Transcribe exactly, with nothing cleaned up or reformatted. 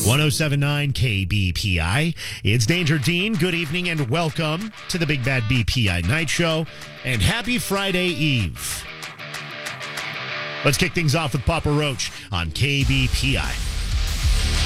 one oh seven point nine K B P I. It's Danger Dean. Good evening and welcome to the Big Bad B P I Night Show. And happy Friday Eve. Let's kick things off with Papa Roach on K B P I.